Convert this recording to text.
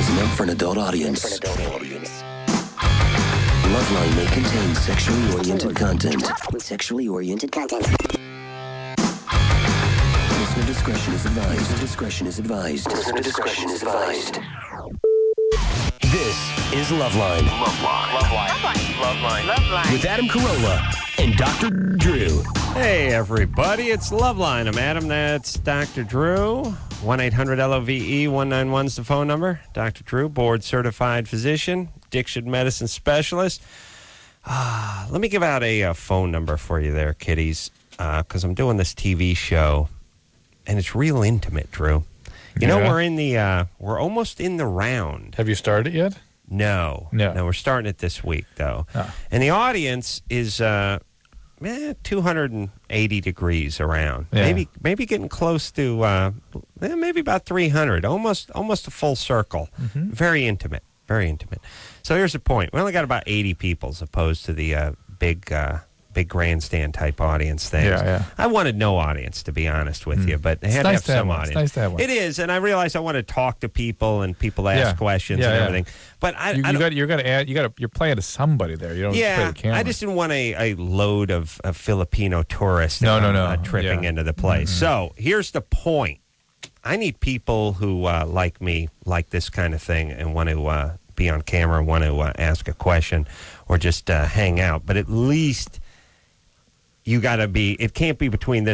is meant for an adult audience. Loveline may contain sexually oriented content. Listener discretion is advised. Listener discretion is advised. This is Loveline. Loveline. With Adam Carolla and Dr. Drew. Hey, everybody. It's Loveline. I'm Adam. That's Dr. Drew. 1-800-LOVE-191 is the phone number. Dr. Drew, board-certified physician, addiction medicine specialist. Let me give out a phone number for you there, kiddies, because I'm doing this TV show, and it's real intimate, Drew. You know, we're almost in the round. Have you started yet? No, we're starting it this week, though. Oh. And the audience is 280 degrees around. Yeah. Maybe getting close to maybe about 300. Almost a full circle. Mm-hmm. Very intimate. So here's the point. We only got about 80 people as opposed to the big grandstand type audience things. Yeah. I wanted no audience, to be honest with you, but they had to have some audience. It's nice to have one. It is, and I realize I want to talk to people and people ask questions and everything. But you're playing to somebody there. You don't play the camera. I just didn't want a load of Filipino tourists tripping into the place. Mm-hmm. So here's the point. I need people who like me, like this kind of thing, and want to be on camera, want to ask a question, or just hang out. But at least you got to be. It can't be between this